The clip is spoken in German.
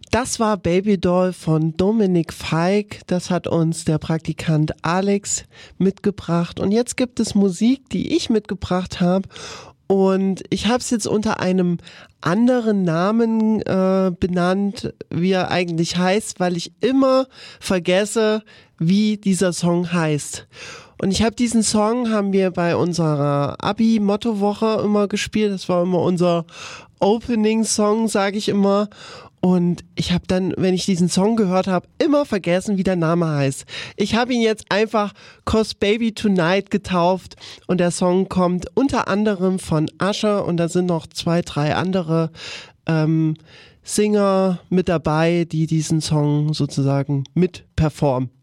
Das war Babydoll von Dominik Feick. Das hat uns der Praktikant Alex mitgebracht. Und jetzt gibt es Musik, die ich mitgebracht habe. Und ich habe es jetzt unter einem anderen Namen benannt, wie er eigentlich heißt, weil ich immer vergesse, wie dieser Song heißt. Und ich habe diesen Song, haben wir bei unserer Abi-Mottowoche immer gespielt. Das war immer unser Opening-Song, sage ich immer. Und ich habe dann, wenn ich diesen Song gehört habe, immer vergessen, wie der Name heißt. Ich habe ihn jetzt einfach "'Cause Baby Tonight" getauft und der Song kommt unter anderem von Usher und da sind noch 2, 3 andere Singer mit dabei, die diesen Song sozusagen mit performen.